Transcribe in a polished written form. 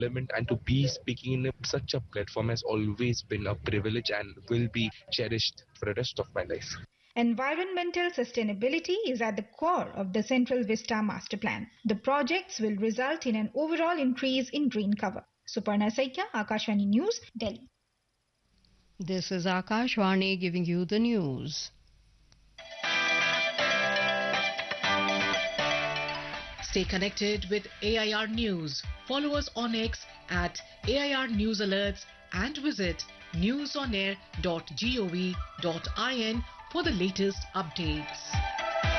Parliament, and to be speaking in such a platform has always been a privilege and will be cherished for the rest of my life. Environmental sustainability is at the core of the Central Vista Master Plan. The projects will result in an overall increase in green cover. Suparna Saikia, Akashvani News, Delhi. This is Akashvani giving you the news. Stay connected with AIR News. Follow us on X at AIR News Alerts and visit newsonair.gov.in for the latest updates.